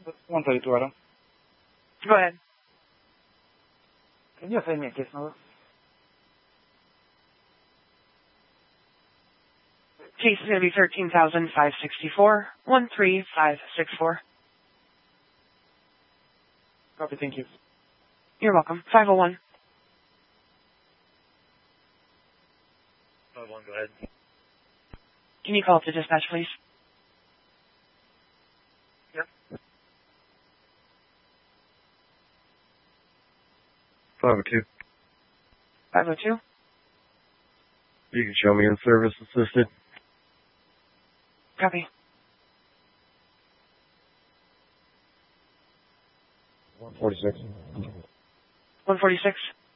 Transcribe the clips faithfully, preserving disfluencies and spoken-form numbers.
one thirty-two, Adam. Go ahead. Can you send me a case number? Case is going to be thirteen thousand five hundred sixty-four, one three five six four. Copy, thank you. You're welcome. five oh one. five oh one, go ahead. Can you call up to dispatch, please? Yep. five oh two. five oh two. You can show me in service assisted. Copy. one forty-six. one forty-six.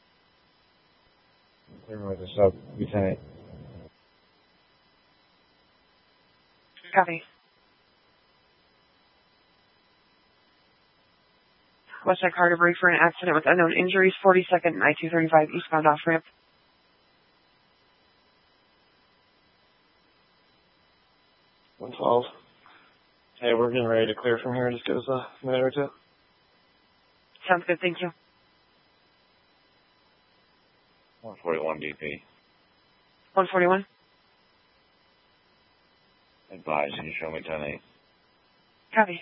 Clear with the sub, Lieutenant. Copy. Westside Carter brake for an accident with unknown injuries, forty-second and I two thirty-five eastbound off ramp. one twelve. Hey, we're getting ready to clear from here. Just give us a minute or two. Sounds good, thank you. one forty-one D P. one forty-one. Advise, can you show me ten eight? Copy.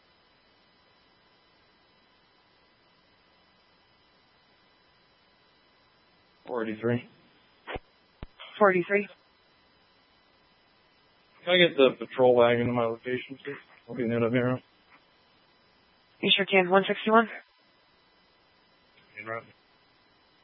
forty-three. forty-three. Can I get the patrol wagon to my location, please? I'll be near the mirror. You sure can. one sixty-one. In route.